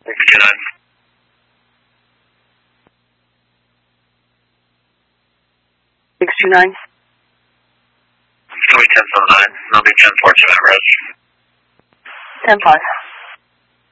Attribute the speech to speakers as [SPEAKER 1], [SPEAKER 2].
[SPEAKER 1] 629.
[SPEAKER 2] 629.
[SPEAKER 1] It'll be 1079. It'll be 1042 at rest.
[SPEAKER 2] 10-5.